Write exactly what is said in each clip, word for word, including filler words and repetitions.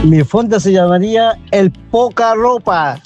Mi fonda se llamaría el Poca Ropa.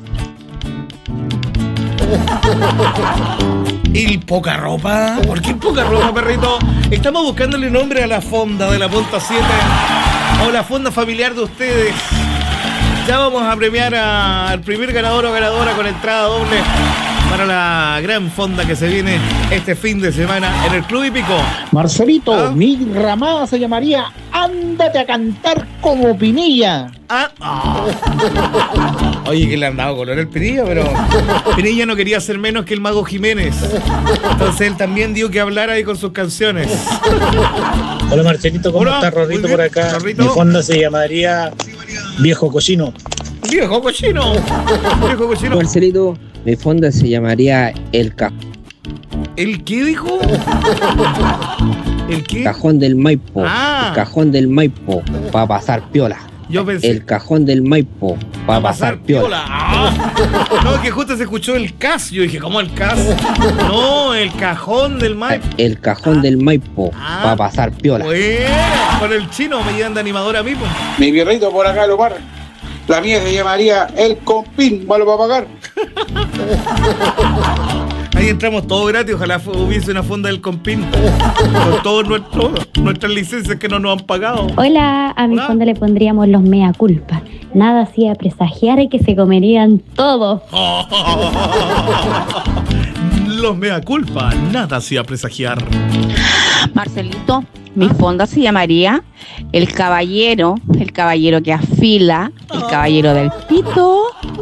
¿El Poca Ropa? ¿Por qué el Poca Ropa, perrito? Estamos buscándole nombre a la fonda de la Punta siete o la fonda familiar de ustedes. Ya vamos a premiar a- al primer ganador o ganadora con entrada doble para la gran fonda que se viene este fin de semana en el Club Hípico. Marcelito, ¿Ah? mi ramada se llamaría Ándate a cantar como Pinilla. Ah, ah. Oye, que le han dado color al Pinilla, pero Pinilla no quería ser menos que el Mago Jiménez. Entonces él también dio que hablar ahí con sus canciones. Hola Marcelito, ¿cómo Hola, estás? muy Rorrito bien, por acá. Rorrito. Mi fonda se llamaría Viejo Cochino. Viejo cochino. Viejo cochino. Marcelito, mi fonda se llamaría El Ca- ¿El qué dijo? ¿El qué? Cajón del Maipo. Ah. El Cajón del Maipo, para pasar piola. Yo pensé. El Cajón del Maipo, para pasar piola. Ah. No, que justo se escuchó el cas. Yo dije, ¿cómo el cas? No, el cajón del Mike. El Cajón del Maipo, Ah. para pasar piola. Bueno, con el chino me llevan de animador a mí, pues. Mi birrito por acá, lo par. La mía se llamaría El Compín, malo para pagar. Ahí entramos todo gratis. Ojalá fu- hubiese una fonda del Compín con todas nuestras licencias que no nos han pagado. Hola, a mi Hola. fonda le pondríamos los mea culpa. Nada hacía presagiar que se comerían todo. Los mea culpa, nada hacía presagiar. Marcelito, mi fonda se llamaría El Caballero, el caballero que afila, el caballero del pito.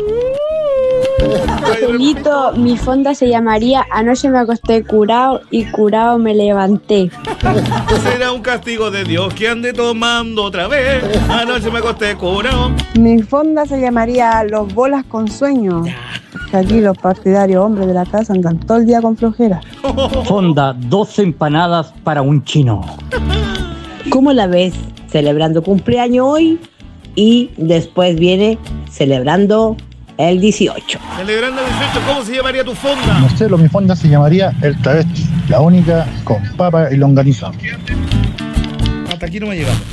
Marcelito, mi fonda se llamaría Anoche me acosté curado y curado me levanté. Será un castigo de Dios que ande tomando otra vez. Anoche me acosté curado. Mi fonda se llamaría Los bolas con sueño. Que aquí los partidarios hombres de la casa andan todo el día con flojera. Fonda, doce empanadas para un chino. ¿Cómo la ves? Celebrando cumpleaños hoy y después viene celebrando el dieciocho. Celebrando el dieciocho, ¿cómo se llamaría tu fonda? Marcelo, mi fonda se llamaría El Travesti, la única con papa y longaniza. Hasta aquí no me llegamos.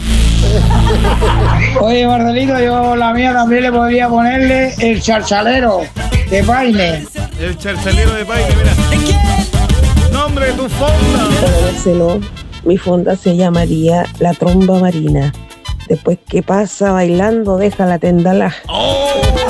Oye, Marcelito, yo la mía también le podría ponerle el charchalero de baile. El charchalero de baile, mira. Nombre de tu fonda. Hola Marcelo, mi fonda se llamaría La Tromba Marina. Después que pasa bailando, deja la tendala. ¡Oh!